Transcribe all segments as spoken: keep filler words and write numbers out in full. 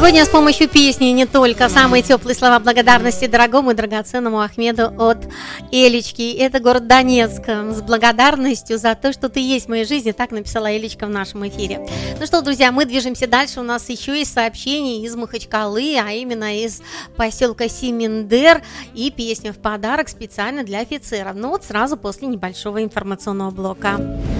Сегодня с помощью песни не только самые теплые слова благодарности дорогому и драгоценному Ахмеду от Элечки. Это город Донецк. С благодарностью за то, что ты есть в моей жизни. Так написала Элечка в нашем эфире. Ну что, друзья, мы движемся дальше. У нас еще есть сообщения из Махачкалы, а именно из поселка Семендер. И песня в подарок специально для офицеров. Но вот сразу после небольшого информационного блока.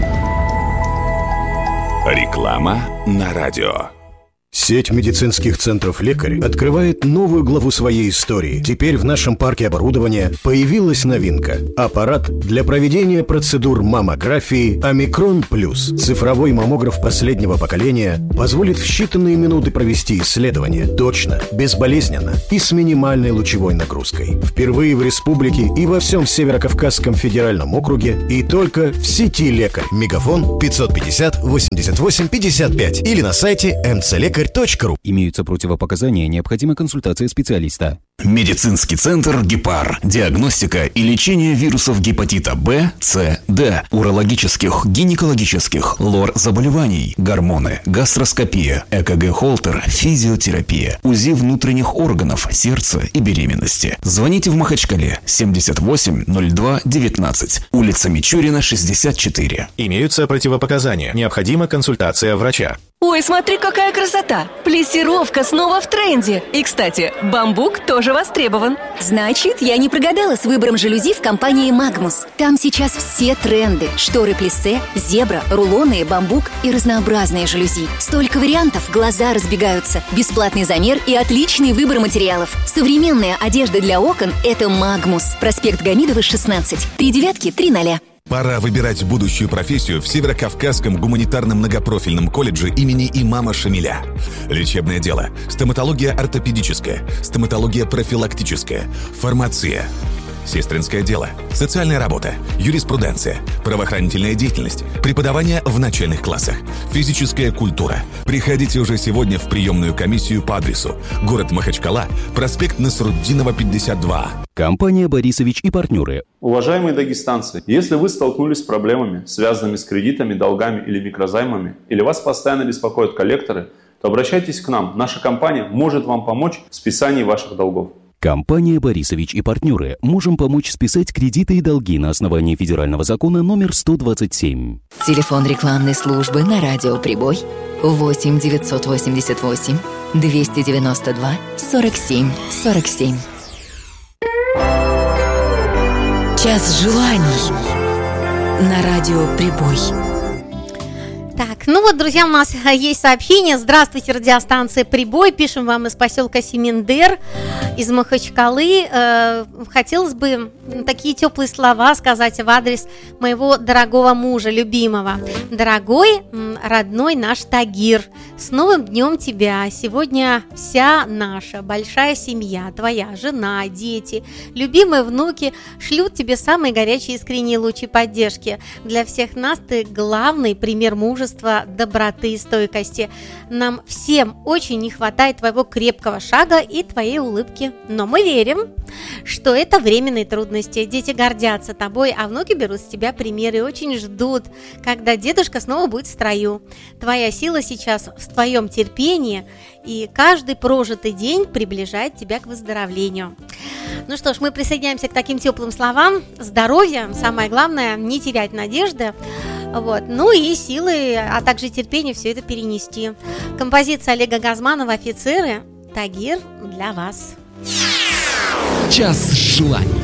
Реклама на радио. Сеть медицинских центров «Лекарь» открывает новую главу своей истории. Теперь в нашем парке оборудования появилась новинка – аппарат для проведения процедур маммографии «Омикрон Плюс». Цифровой маммограф последнего поколения позволит в считанные минуты провести исследование точно, безболезненно и с минимальной лучевой нагрузкой. Впервые в республике и во всем Северокавказском федеральном округе и только в сети «Лекарь». Мегафон пятьсот пятьдесят восемьдесят восемь пятьдесят пять или на сайте эм цэ лекарь точка ру. Имеются противопоказания, необходима консультация специалиста. Медицинский центр «Гепар». Диагностика и лечение вирусов гепатита Б, С, Д, урологических, гинекологических, лор-заболеваний, гормоны, гастроскопия, ЭКГ-холтер, физиотерапия, УЗИ внутренних органов, сердца и беременности. Звоните в Махачкале семьдесят восемь ноль два девятнадцать, улица Мичурина, шестьдесят четыре. Имеются противопоказания, необходима консультация врача. Ой, смотри, какая красота! Плессировка снова в тренде. И, кстати, бамбук тоже востребован. Значит, я не прогадала с выбором жалюзи в компании «Магмус». Там сейчас все тренды. Шторы плиссе, зебра, рулоны, бамбук и разнообразные жалюзи. Столько вариантов, глаза разбегаются. Бесплатный замер и отличный выбор материалов. Современная одежда для окон – это «Магмус». Проспект Гамидова, шестнадцать. Три девятки, три ноля. Пора выбирать будущую профессию в Северокавказском гуманитарном многопрофильном колледже имени имама Шамиля. Лечебное дело, стоматология ортопедическая, стоматология профилактическая, фармация, сестринское дело, социальная работа, юриспруденция, правоохранительная деятельность, преподавание в начальных классах, физическая культура. Приходите уже сегодня в приемную комиссию по адресу: город Махачкала, проспект Насруддинова, пятьдесят два. Компания «Борисович и партнеры». Уважаемые дагестанцы, если вы столкнулись с проблемами, связанными с кредитами, долгами или микрозаймами, или вас постоянно беспокоят коллекторы, то обращайтесь к нам. Наша компания может вам помочь в списании ваших долгов. Компания «Борисович и партнеры». Можем помочь списать кредиты и долги на основании федерального закона номер сто двадцать семь. Телефон рекламной службы на радио «Прибой» восемь девятьсот восемьдесят восемь двести девяносто два сорок семь сорок семь. Час желаний на радио «Прибой». Так, ну вот, друзья, у нас есть сообщение. Здравствуйте, радиостанция «Прибой». Пишем вам из поселка Семендер, из Махачкалы. Э, хотелось бы такие теплые слова сказать в адрес моего дорогого мужа, любимого. Дорогой, родной наш Тагир, с новым днем тебя. Сегодня вся наша большая семья, твоя жена, дети, любимые внуки шлют тебе самые горячие искренние лучи поддержки. Для всех нас ты главный пример мужества, доброты и стойкости. Нам всем очень не хватает твоего крепкого шага и твоей улыбки. Но мы верим, что это временные трудности. Дети гордятся тобой, а внуки берут с тебя примеры и очень ждут, когда дедушка снова будет в строю. Твоя сила сейчас в твоем терпении, и каждый прожитый день приближает тебя к выздоровлению. Ну что ж, мы присоединяемся к таким теплым словам. Здоровья, самое главное, не терять надежды. Вот. Ну и силы, а также терпение все это перенести. Композиция Олега Газманова «Офицеры», Тагир, для вас. Час желаний.